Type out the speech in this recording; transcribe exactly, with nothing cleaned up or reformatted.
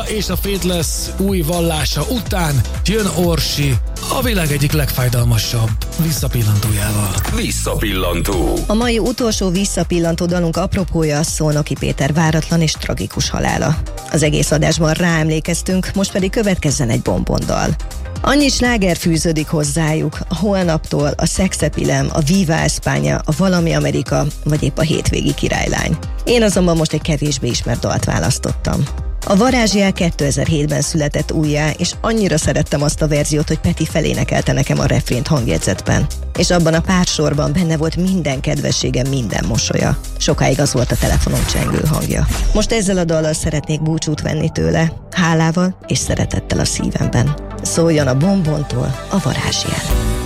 és a Faithless új vallása után jön Orsi a világ egyik legfájdalmasabb visszapillantójával. Visszapillantó. A mai utolsó visszapillantó dalunk apropója Szolnoki Péter váratlan és tragikus halála. Az egész adásban ráemlékeztünk, most pedig következzen egy bombondal. Annyi sláger fűződik hozzájuk, a Holnaptól, a Szexepilem, a Viva España, a Valami Amerika, vagy épp a Hétvégi Királylány. Én azonban most egy kevésbé ismert dalt választottam. A Varázsjel kétezer-hétben született újjá, és annyira szerettem azt a verziót, hogy Peti felénekelte nekem a refrént hangjegyzetben. És abban a pár sorban benne volt minden kedvessége, minden mosolya. Sokáig az volt a telefonom csengő hangja. Most ezzel a dallal szeretnék búcsút venni tőle, hálával és szeretettel a szívemben. Szóljon a Bombontól a Varázsjel.